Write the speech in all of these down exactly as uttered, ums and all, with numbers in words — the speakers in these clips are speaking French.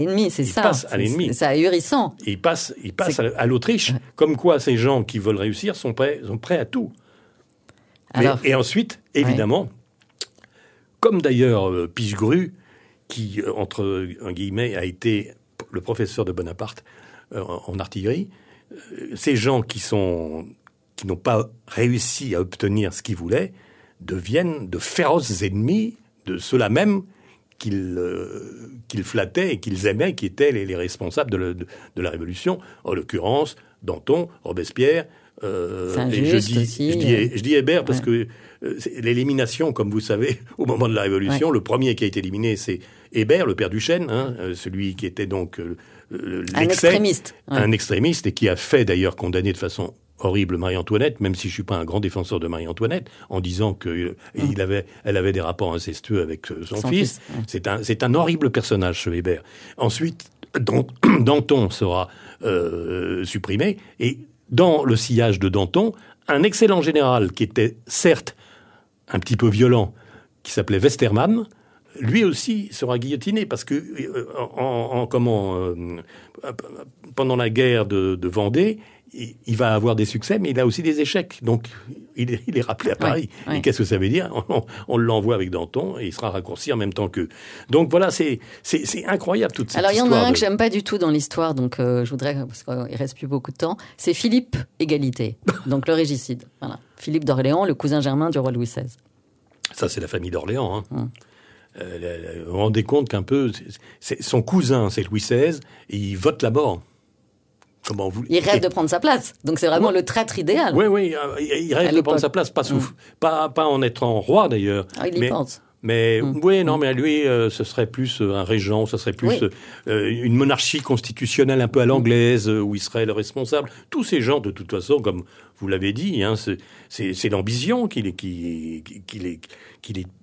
L'ennemi, c'est il ça. passe à l'ennemi. C'est, c'est ahurissant. Et il passe, il passe à, à l'Autriche. Comme quoi, ces gens qui veulent réussir sont prêts, sont prêts à tout. Mais, Alors, et ensuite, évidemment, ouais. comme d'ailleurs euh, Pichegru, qui, euh, entre guillemets, a été le professeur de Bonaparte euh, en artillerie, euh, ces gens qui sont... qui n'ont pas réussi à obtenir ce qu'ils voulaient, deviennent de féroces ennemis de ceux-là même qu'ils, euh, qu'ils flattaient et qu'ils aimaient, qui étaient les, les responsables de, le, de, de la Révolution, en l'occurrence Danton, Robespierre, euh, et je dis, aussi, je dis, euh... je dis Hébert parce ouais. que euh, l'élimination, comme vous savez, au moment de la Révolution, ouais. le premier qui a été éliminé, c'est Hébert, le père Duchesne, hein, celui qui était donc euh, un extrémiste, ouais. un extrémiste, et qui a fait d'ailleurs condamner de façon horrible Marie-Antoinette, même si je suis pas un grand défenseur de Marie-Antoinette, en disant que euh, mmh. il avait, elle avait des rapports incestueux avec euh, son, son fils. fils mmh. C'est un, c'est un horrible personnage, ce Hébert. Ensuite, Danton sera euh, supprimé, et dans le sillage de Danton, un excellent général qui était certes un petit peu violent, qui s'appelait Westermann, lui aussi sera guillotiné parce que euh, en, en comment euh, pendant la guerre de, de Vendée, il, il va avoir des succès, mais il a aussi des échecs. Donc il est, il est rappelé à Paris. Ouais, ouais. Et qu'est-ce que ça veut dire ? on, on l'envoie avec Danton et il sera raccourci en même temps qu'eux. Donc voilà, c'est c'est, c'est incroyable toute cette Alors, histoire. Alors il y en a un de... que j'aime pas du tout dans l'histoire, donc euh, je voudrais, parce qu'il reste plus beaucoup de temps, c'est Philippe Égalité, donc le régicide. Voilà. Philippe d'Orléans, le cousin germain du roi Louis seize. Ça, c'est la famille d'Orléans. Hein. Hum. Euh, vous vous rendez compte qu'un peu, c'est, c'est, son cousin, c'est Louis seize, et il vote la mort. Comment vous... Il rêve et... de prendre sa place. Donc c'est vraiment ouais. le traître idéal. Oui, oui, il rêve de prendre sa place, pas, sous... mmh. pas, pas en étant roi d'ailleurs. Ah, il y mais, pense. Mais mmh. oui, non, mmh. mais lui, euh, ce serait plus un régent, ce serait plus oui. euh, une monarchie constitutionnelle un peu à l'anglaise, mmh. où il serait le responsable. Tous ces gens, de toute façon, comme vous l'avez dit, hein, c'est, c'est, c'est l'ambition qui les, qui, qui les, qui les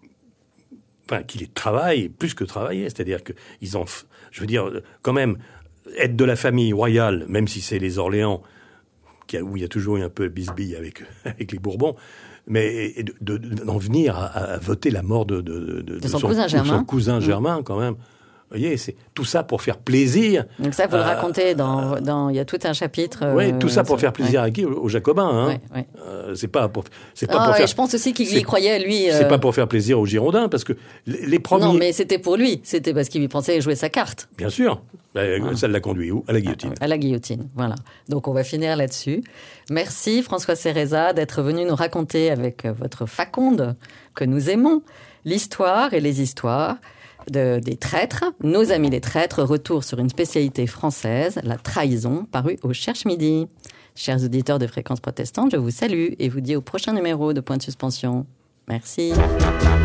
Enfin, qu'il les travaille plus que travailler, c'est-à-dire que ils ont, je veux dire, quand même, être de la famille royale, même si c'est les Orléans, qui a, où il y a toujours eu un peu de bisbille avec avec les Bourbons, mais de, de, d'en venir à, à voter la mort de de, de, de, de son, son cousin Germain, son cousin Germain, quand même. Vous voyez, c'est tout ça pour faire plaisir. Donc ça, vous euh, le racontez dans, dans, il y a tout un chapitre. Euh, oui, tout ça pour sur, faire plaisir ouais. à qui ? Aux Jacobins. Hein. Ouais, ouais. Euh, c'est pas pour, c'est pas ah, pour ouais, faire. Je pense aussi qu'il y croyait lui. C'est euh... pas pour faire plaisir aux Girondins, parce que les premiers. Non, mais c'était pour lui. C'était parce qu'il pensait jouer sa carte. Bien sûr. Ah. Ça l'a conduit où ? À la guillotine. À la guillotine, voilà. Donc on va finir là-dessus. Merci François Cereza d'être venu nous raconter avec votre faconde que nous aimons l'histoire et les histoires. De, des traîtres, nos amis les traîtres, retour sur une spécialité française, la trahison, parue au Cherche-Midi. Chers auditeurs de Fréquence Protestante, je vous salue et vous dis au prochain numéro de Point de Suspension. Merci.